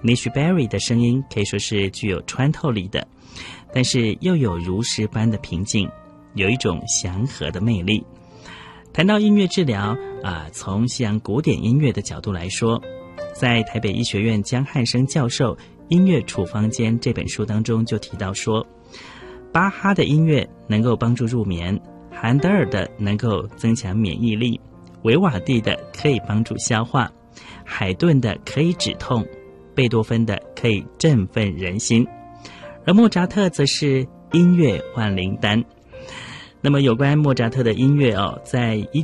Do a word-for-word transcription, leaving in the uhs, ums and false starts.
Nish Berry 的声音可以说是具有穿透力的，但是又有如实般的平静，有一种祥和的魅力。谈到音乐治疗啊，从西洋古典音乐的角度来说，在台北医学院江汉生教授《音乐处方间》这本书当中就提到说，巴哈的音乐能够帮助入眠，韩德尔的能够增强免疫力，维瓦蒂的可以帮助消化，海顿的可以止痛，贝多芬的可以振奋人心，而莫扎特则是音乐万灵丹。那么有关莫扎特的音乐哦，在一